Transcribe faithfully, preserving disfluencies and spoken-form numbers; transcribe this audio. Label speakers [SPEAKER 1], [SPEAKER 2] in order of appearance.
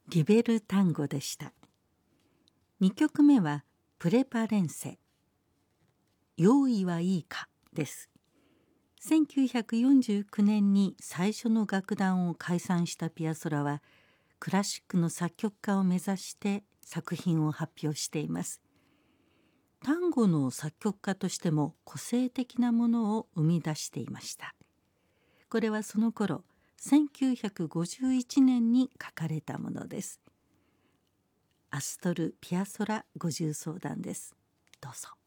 [SPEAKER 1] リベル単語でした。にきょくめはプレパレンセ、用意はいいかです。せんきゅうひゃくよんじゅうきゅうねんに最初の楽団を解散したピアソラはクラシックの作曲家を目指して作品を発表しています。単語の作曲家としても個性的なものを生み出していました。これはその頃せんきゅうひゃくごじゅういちねんに書かれたものです。アストル・ピアソラ五重奏団です。どうぞ。